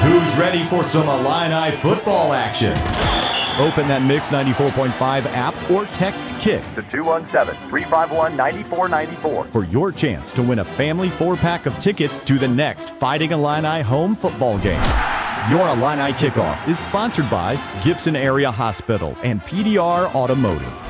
Who's ready for some Illini football action? Open that Mix 94.5 app or text KICK to 217-351-9494 for your chance to win a family 4-pack of tickets to the next Fighting Illini home football game. Your Illini Kickoff is sponsored by Gibson Area Hospital and PDR Automotive.